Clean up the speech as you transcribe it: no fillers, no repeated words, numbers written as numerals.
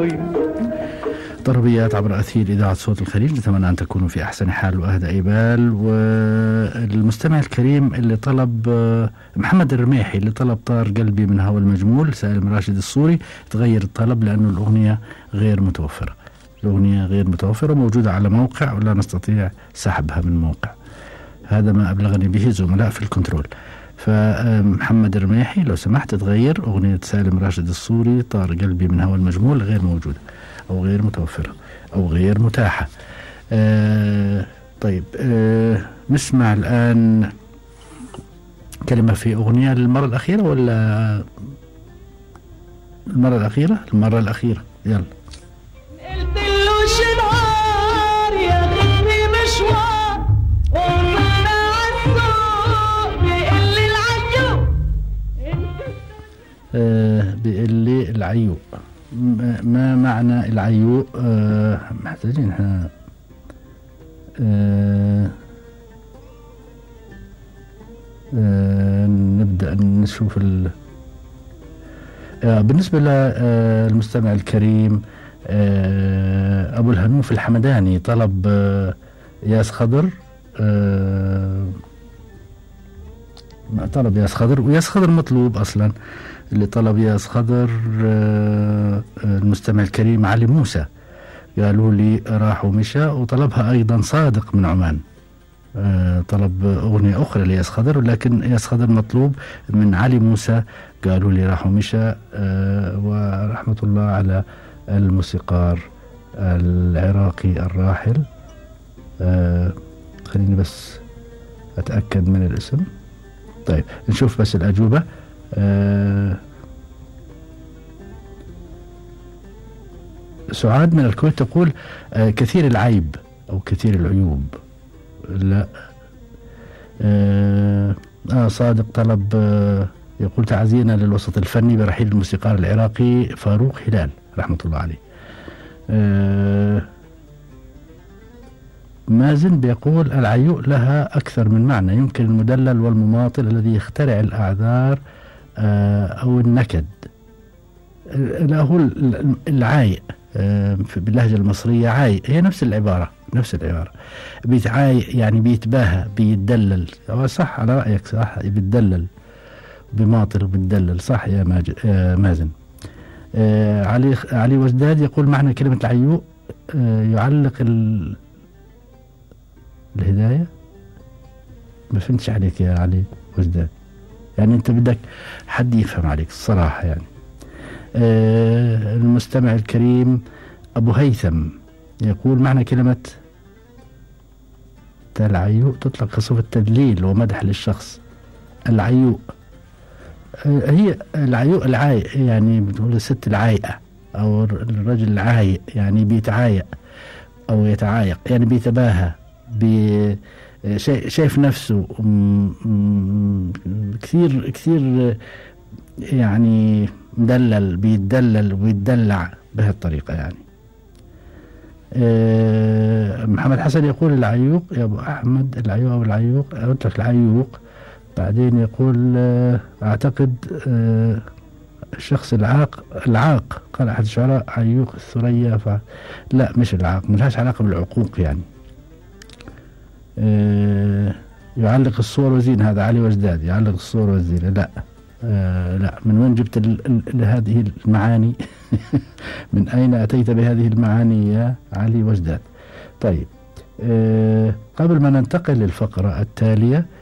العظيم. طربيات عبر أثير إذاعة صوت الخليج، نتمنى أن تكونوا في أحسن حال وأهدى بال. والمستمع الكريم اللي طلب محمد الرميحي اللي طلب طار قلبي من هوى المجمول، سالم راشد الصوري، تغير الطلب لأنه الأغنية غير متوفرة. الأغنية غير متوفرة، موجودة على موقع ولا نستطيع سحبها من موقع. هذا ما أبلغني به زملاء في الكنترول. فمحمد الرميحي لو سمحت تغير أغنية سالم راشد الصوري طار قلبي من هوى المجمول، غير موجودة أو غير متوفرة أو غير متاحة. طيب، نسمع الآن كلمة في أغنية للمرة الأخيرة ولا المرة الأخيرة؟ المرة الأخيرة، يلا. قلت له شنعار يا غبي مشوار وصلنا عالسوق بيقول لي العيوق. بيقول لي العيوق. ما معنى العيوق؟ محتاجين احنا نبدأ نشوف بالنسبة للمستمع الكريم أبو الهنوف الحمداني طلب ياس خضر، طلب ياس خضر، وياس خضر مطلوب أصلا. اللي طلب ياس خضر المستمع الكريم علي موسى، قالوا لي راح ومشى. وطلبها أيضا صادق من عمان، طلب أغنية أخرى لياس خضر، ولكن ياس خضر مطلوب من علي موسى، قالوا لي راح ومشى. ورحمة الله على الموسيقار العراقي الراحل. خليني بس أتأكد من الاسم. طيب نشوف بس الأجوبة. سعاد من الكويت تقول كثير العيب أو كثير العيوب. لا. صادق طلب يقول تعزينا للوسط الفني برحيل الموسيقار العراقي فاروق هلال رحمة الله عليه. مازن بيقول العيوء لها أكثر من معنى، يمكن المدلل والمماطل الذي يخترع الأعذار أو النكد. لا، هو العايق باللهجة المصرية عايق، هي نفس العبارة. بيتعايق يعني بيتباهى، بيتدلل. صح، على رأيك صح، بيتدلل، بماطل وبيتدلل. صح يا مازن. علي وجداد يقول معنى كلمة العيوء يعلق الهداية. ما فهمتش عليك يا علي وجداد، يعني انت بدك حد يفهم عليك الصراحة يعني. المستمع الكريم أبو هيثم يقول معنى كلمة العيوء تطلق كصفة تدليل ومدح للشخص. العيوء هي العيوء العايق، يعني بتقول الست العايقة أو الرجل العايق، يعني بيتعايق أو يتعايق، يعني بيتباهى، شايف نفسه كثير كثير، يعني مدلل، بيتدلل ويتدلع بهالطريقة يعني. محمد حسن يقول العيوق يا أبو أحمد، العيوق أو العيوق، قلت لك العيوق. بعدين يقول أعتقد الشخص العاق قال أحد الشعراء عيوق الثريا. لا، مش العاق، ملهاش علاقة بالعقوق يعني. يعلق الصور والزين، هذا علي وجداد يعلق الصور والزين. لا لا، من وين جبت هذه المعاني؟ من أين أتيت بهذه المعاني يا علي وجداد؟ طيب، قبل ما ننتقل للفقرة التالية